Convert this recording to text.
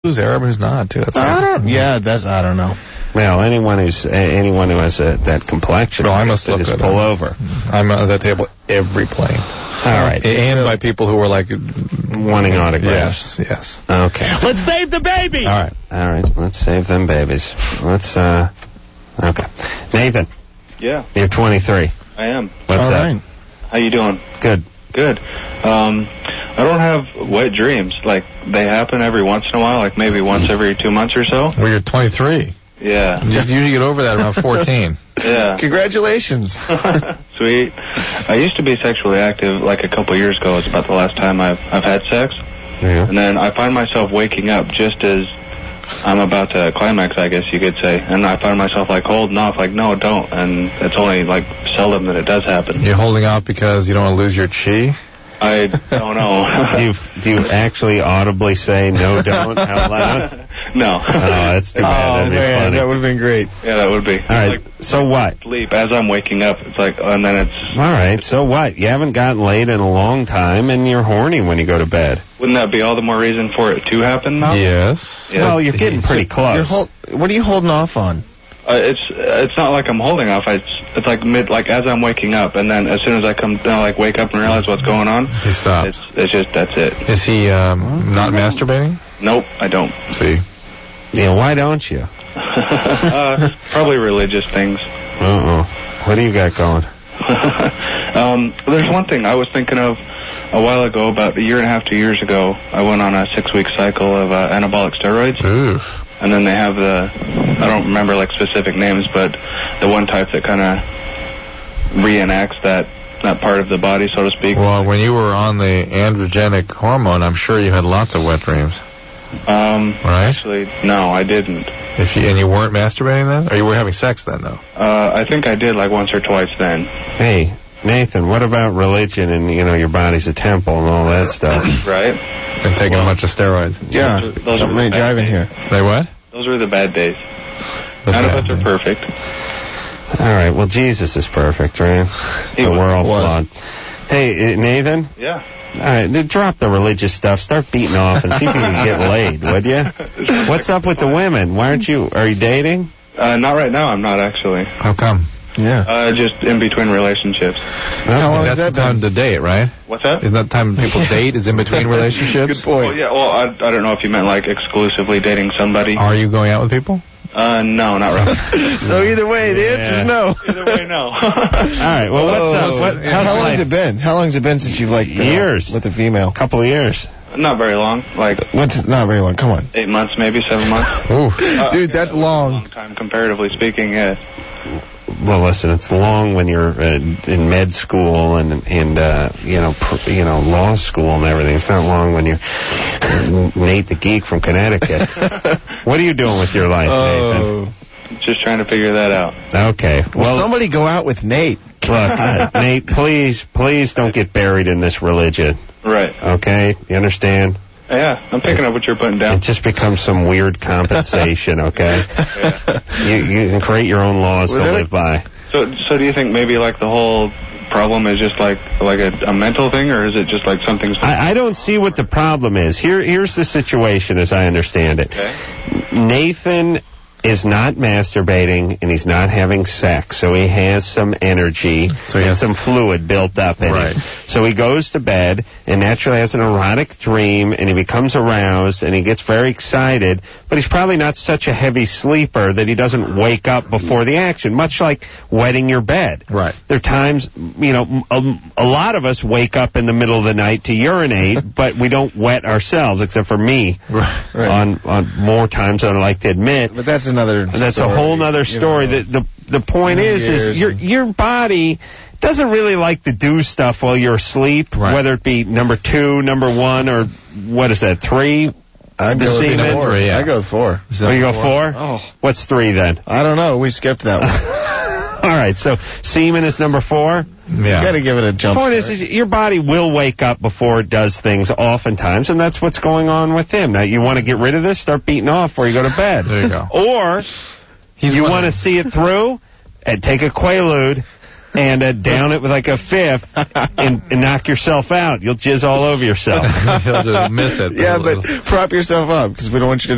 who's Arab and who's not, too. That's I don't know. Well, anyone who has that complexion, I must look just good. pull over. I'm at that table every plane. All right. And by people who were like wanting autographs. Yes. Okay. Let's save the baby. All right. Let's save them babies. Okay. Nathan. Yeah. You're 23. I am. What's All up? right. How you doing? Good. Good. I don't have wet dreams. Like, they happen every once in a while, like maybe once every 2 months or so. Well, you're 23. Yeah. You usually get over that around 14. Yeah. Congratulations. Sweet. I used to be sexually active like a couple years ago. It's about the last time I've had sex. Yeah. And then I find myself waking up just as I'm about to climax, I guess you could say. And I find myself like holding off, like, no, don't. And it's only like seldom that it does happen. You're holding out because you don't want to lose your chi? I don't know. Do you actually audibly say no, don't out loud? No. Oh, that's too bad. That'd be funny. That would have been great. Yeah, that would be. All right. So what? Sleep as I'm waking up. It's like, and then it's. All right. So what? You haven't gotten laid in a long time, and you're horny when you go to bed. Wouldn't that be all the more reason for it to happen now? Yes. Yeah. Well, you're getting pretty close. What are you holding off on? It's not like I'm holding off. It's like as I'm waking up, and then as soon as I come down, like wake up and realize what's going on, He stops. It's just that's it. Is he not masturbating? Nope, I don't. See. Yeah. Why don't you? Probably religious things. What do you got going? There's one thing I was thinking of a while ago, about a year and a half, 2 years ago. I went on a 6-week cycle of anabolic steroids. Oof. And then they have I don't remember like specific names, but the one type that kind of reenacts that part of the body, so to speak. Well, when you were on the androgenic hormone, I'm sure you had lots of wet dreams. Right? Actually, no, I didn't. And you weren't masturbating then? Or you were having sex then, though? I think I did like once or twice then. Hey, Nathan, what about religion and, your body's a temple and all that stuff? Right? And taking a bunch of steroids. Yeah. Those Something are ain't driving here. They what? Those were the bad days. The None of bad us are perfect. All right, well, Jesus is perfect, right? He But we're all was. flawed. Hey, Nathan? Yeah. All right, drop the religious stuff. Start beating off and see if you can get laid, would you? What's up with the women? Are you dating? Not right now, I'm not actually. How come? Yeah. Just in between relationships. How long has That's that the time been? to date, right? What's that? Isn't that the time people date is in between relationships? Good point. Well, yeah, well, I don't know if you meant like exclusively dating somebody. Are you going out with people? No, not really. So either way, the answer is no. Either way, no. All right, well, what's up? How's How long's life? it been? How long's it been since you've been Years. with a female? Couple of years. Not very long. Like What's not very long? Come on, 8 months, maybe 7 months. Oof. dude, that's long. Long time, comparatively speaking. Yeah. Well, listen, it's long when you're in med school and law school and everything. It's not long when you're Nate the Geek from Connecticut. What are you doing with your life, Nathan? Just trying to figure that out. Okay. Well, somebody go out with Nate. Look, Nate, please don't get buried in this religion. Right. Okay? You understand? Yeah, I'm picking up what you're putting It down. just becomes some weird compensation, okay? You can create your own laws to live by. So do you think maybe like the whole problem is just like a mental thing, or is it just like something? I don't see what the problem is. Here's the situation as I understand it. Okay. Nathan is not masturbating and he's not having sex, so he has some energy and some fluid built up in him. So he goes to bed and naturally has an erotic dream and he becomes aroused and he gets very excited, but he's probably not such a heavy sleeper that he doesn't wake up before the action, much like wetting your bed. Right. There are times, a lot of us wake up in the middle of the night to urinate, but we don't wet ourselves, except for me, on more times than I like to admit. But that's another That's story. a whole nother story. The point is your body doesn't really like to do stuff while you're asleep, whether it be number 2, number 1, or what is that, 3? I'd go with semen? 4. Yeah. I go with 4. Oh, you go 4? Oh. What's 3 then? I don't know. We skipped that one. All right, so semen is number 4? You gotta give it a jump. The point is your body will wake up before it does things oftentimes, and that's what's going on with him. Now, you want to get rid of this? Start beating off before you go to bed. There you go. Or you want to see it through and take a Quaalude and down it with like a fifth and knock yourself out. You'll jizz all over yourself. You'll just miss it. Yeah, but prop yourself up because we don't want you to